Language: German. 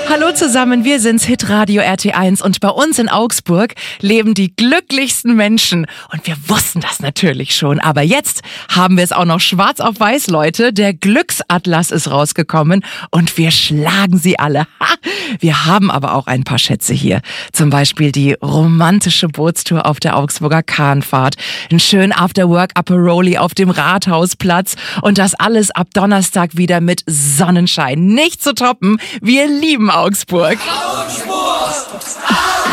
Hallo zusammen, wir sind's Hitradio RT1 und bei uns in Augsburg leben die glücklichsten Menschen. Und wir wussten das natürlich schon, aber jetzt haben wir es auch noch schwarz auf weiß, Leute. Der Glücksatlas ist rausgekommen und wir schlagen sie alle. Ha! Wir haben aber auch ein paar Schätze hier. Zum Beispiel die romantische Bootstour auf der Augsburger Kahnfahrt, einen schönen After-Work-Aperoli auf dem Rathausplatz und das alles ab Donnerstag wieder mit Sonnenschein. Nicht zu toppen. Wir lieben Augsburg.